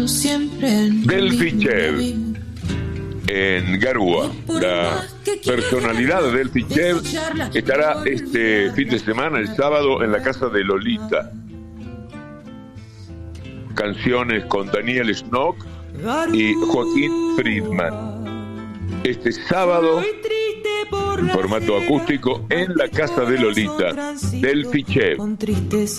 Delphi Chev en Garúa. La personalidad de Delphi Chev estará este fin de semana, el sábado, en la casa de Lolita. Canciones con Daniel Snook y Joaquín Friedman. Este sábado, en formato acústico, en la casa de Lolita, Delphi Chev.